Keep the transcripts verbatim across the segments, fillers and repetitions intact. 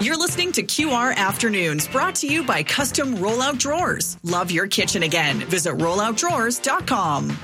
You're listening to Q R Afternoons, brought to you by Custom Rollout Drawers. Love your kitchen again. Visit rollout drawers dot com.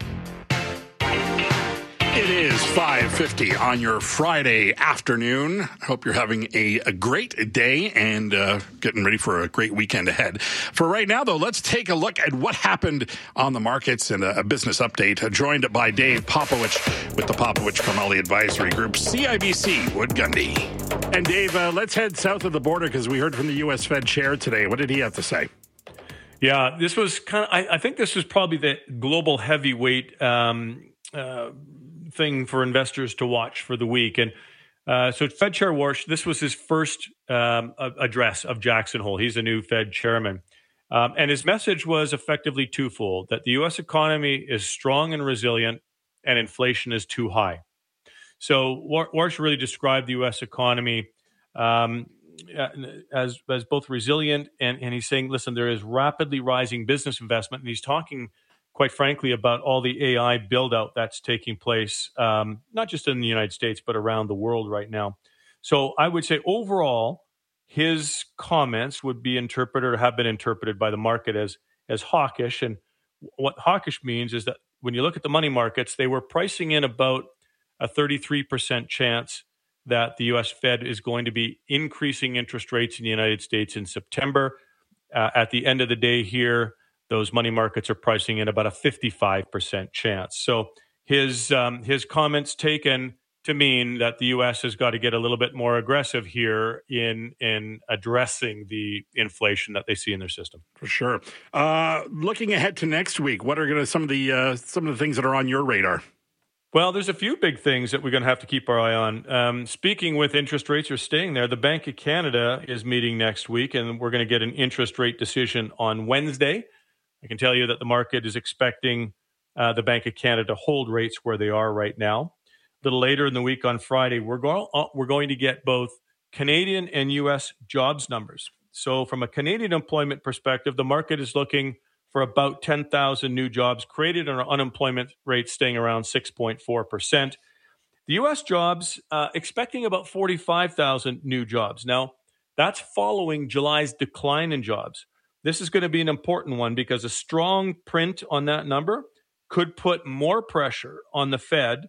It is five fifty on your Friday afternoon. I hope you're having a, a great day and uh, getting ready for a great weekend ahead. For right now, though, let's take a look at what happened on the markets and a, a business update. Uh, joined by Dave Popowich with the Popowich Karmali Advisory Group, C I B C Wood Gundy. And Dave, uh, let's head south of the border because we heard from the U S Fed chair today. What did he have to say? Yeah, this was kind of, I, I think this was probably the global heavyweight um, uh, thing for investors to watch for the week. And uh, so Fed Chair Warsh, this was his first um, address of Jackson Hole. He's the new Fed chairman. Um, and his message was effectively twofold, that the U S economy is strong and resilient and inflation is too high. So Warsh really described the U S economy um, as, as both resilient and, and he's saying, listen, there is rapidly rising business investment. And he's talking quite frankly, about all the A I build-out that's taking place, um, not just in the United States, but around the world right now. So I would say overall, his comments would be interpreted or have been interpreted by the market as, as hawkish. And what hawkish means is that when you look at the money markets, they were pricing in about a thirty-three percent chance that the U S Fed is going to be increasing interest rates in the United States in September. Uh, at the end of the day here, those money markets are pricing in about a fifty-five percent chance. So his um, his comments taken to mean that the U S has got to get a little bit more aggressive here in in addressing the inflation that they see in their system. For sure. Uh, looking ahead to next week, what are going to some of the uh, some of the things that are on your radar? Well, there's a few big things that we're going to have to keep our eye on. Um, speaking with interest rates are staying there, the Bank of Canada is meeting next week, and we're going to get an interest rate decision on Wednesday. I can tell you that the market is expecting uh, the Bank of Canada to hold rates where they are right now. A little later in the week on Friday, we're, go- uh, we're going to get both Canadian and U S jobs numbers. So from a Canadian employment perspective, the market is looking for about ten thousand new jobs created and our unemployment rate staying around six point four percent. The U S jobs uh, expecting about forty-five thousand new jobs. Now, that's following July's decline in jobs. This is going to be an important one because a strong print on that number could put more pressure on the Fed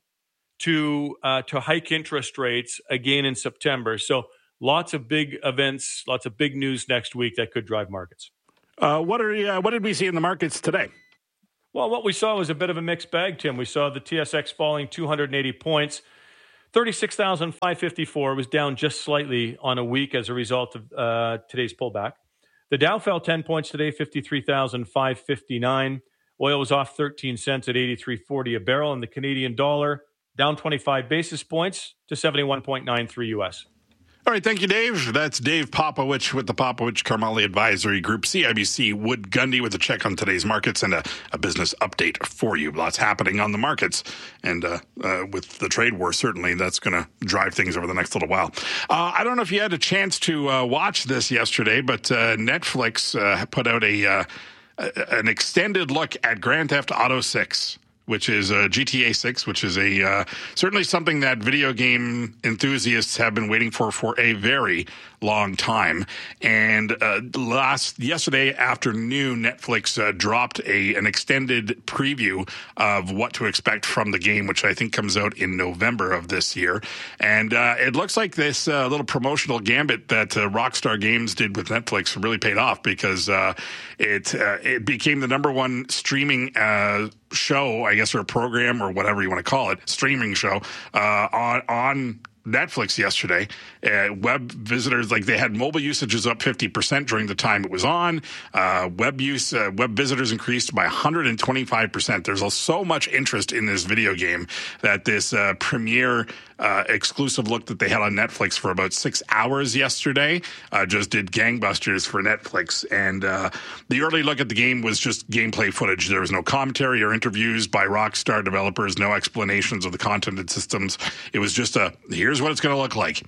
to uh, to hike interest rates again in September. So lots of big events, lots of big news next week that could drive markets. Uh, what are uh, what did we see in the markets today? Well, what we saw was a bit of a mixed bag, Tim. We saw the T S X falling two hundred eighty points. thirty-six thousand five hundred fifty-four was down just slightly on a week as a result of uh, today's pullback. The Dow fell ten points today, fifty-three thousand five hundred fifty-nine. Oil was off thirteen cents at eighty-three forty a barrel, and the Canadian dollar down twenty-five basis points to seventy-one point nine three U S. All right, thank you, Dave. That's Dave Popowich with the Popowich Karmali Advisory Group, C I B C Wood Gundy, with a check on today's markets and a, a business update for you. Lots happening on the markets, and uh, uh, with the trade war, certainly that's going to drive things over the next little while. Uh, I don't know if you had a chance to uh, watch this yesterday, but uh, Netflix uh, put out a uh, an extended look at Grand Theft Auto six. Which is uh, G T A six, which is a uh, certainly something that video game enthusiasts have been waiting for for a very long time. And uh, last yesterday afternoon, Netflix uh, dropped a an extended preview of what to expect from the game, which I think comes out in November of this year. And uh, it looks like this uh, little promotional gambit that uh, Rockstar Games did with Netflix really paid off because uh, it uh, it became the number one streaming uh, show, I guess, or a program or whatever you want to call it, streaming show uh, on on Netflix yesterday. Uh, web visitors, like they had mobile usages up fifty percent during the time it was on. Uh, web use, uh, web visitors increased by one hundred twenty-five percent. There's so much interest in this video game that this uh, premiere uh, exclusive look that they had on Netflix for about six hours yesterday uh, just did gangbusters for Netflix. And uh, the early look at the game was just gameplay footage. There was no commentary or interviews by Rockstar developers, no explanations of the content and systems. It was just a, here's what it's going to look like.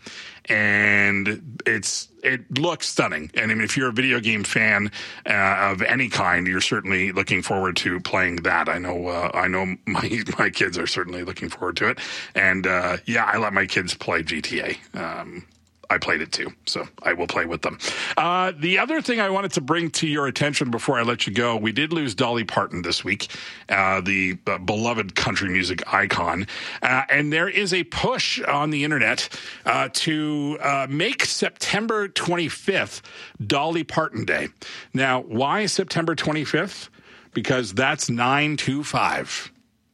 And it's it looks stunning. And I mean, if you're a video game fan uh, of any kind, you're certainly looking forward to playing that. I know uh, I know my my kids are certainly looking forward to it. And uh, yeah, I let my kids play G T A. Um, I played it too, so I will play with them. Uh, the other thing I wanted to bring to your attention before I let you go, we did lose Dolly Parton this week, uh, the uh, beloved country music icon. Uh, and there is a push on the internet uh, to uh, make September twenty-fifth Dolly Parton Day. Now, why September twenty-fifth? Because that's nine two five.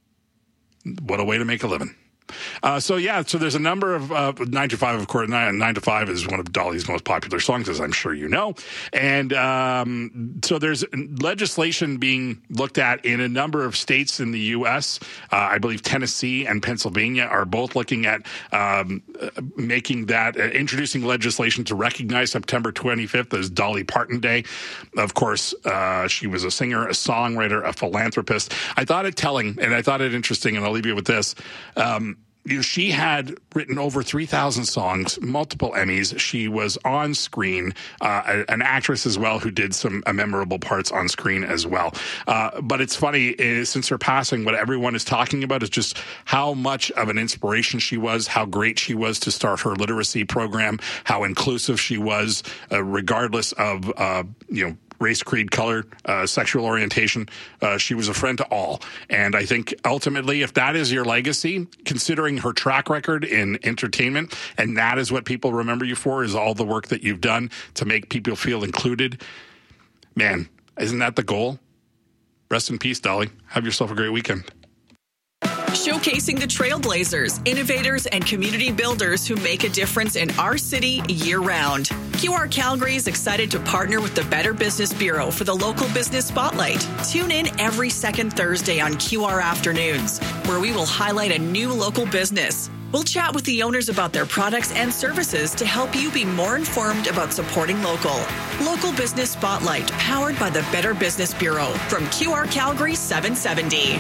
What a way to make a living. Uh, so, yeah, so there's a number of uh, nine to five, of course. nine, nine to five is one of Dolly's most popular songs, as I'm sure you know. And um, so there's legislation being looked at in a number of states in the U S. Uh, I believe Tennessee and Pennsylvania are both looking at um, making that, uh, introducing legislation to recognize September twenty-fifth as Dolly Parton Day. Of course, uh, she was a singer, a songwriter, a philanthropist. I thought it telling, and I thought it interesting, and I'll leave you with this. Um, You know, she had written over three thousand songs, multiple Emmys. She was on screen, uh, an actress as well who did some uh, memorable parts on screen as well. Uh, but it's funny, is, since her passing, what everyone is talking about is just how much of an inspiration she was, how great she was to start her literacy program, how inclusive she was, uh, regardless of, uh, you know, race, creed, color, uh, sexual orientation. Uh, she was a friend to all. And I think ultimately, if that is your legacy, considering her track record in entertainment, and that is what people remember you for, is all the work that you've done to make people feel included, man, isn't that the goal? Rest in peace, Dolly. Have yourself a great weekend. Showcasing the trailblazers, innovators, and community builders who make a difference in our city year-round. Q R Calgary is excited to partner with the Better Business Bureau for the Local Business Spotlight. Tune in every second Thursday on Q R Afternoons, where we will highlight a new local business. We'll chat with the owners about their products and services to help you be more informed about supporting local. Local Business Spotlight, powered by the Better Business Bureau, from Q R Calgary seven seventy.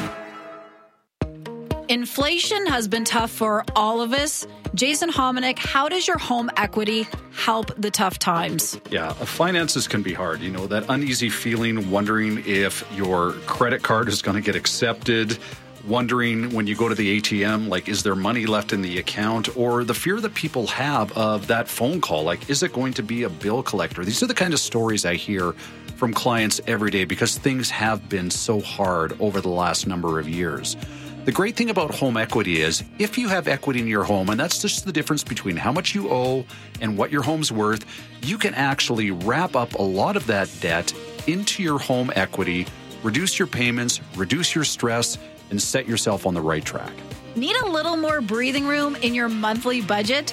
Inflation has been tough for all of us. Jason Hominick, how does your home equity help the tough times? Yeah, finances can be hard. You know, that uneasy feeling, wondering if your credit card is going to get accepted, wondering when you go to the A T M, like, is there money left in the account? Or the fear that people have of that phone call, like, is it going to be a bill collector? These are the kind of stories I hear from clients every day because things have been so hard over the last number of years. The great thing about home equity is if you have equity in your home, and that's just the difference between how much you owe and what your home's worth, you can actually wrap up a lot of that debt into your home equity, reduce your payments, reduce your stress, and set yourself on the right track. Need a little more breathing room in your monthly budget?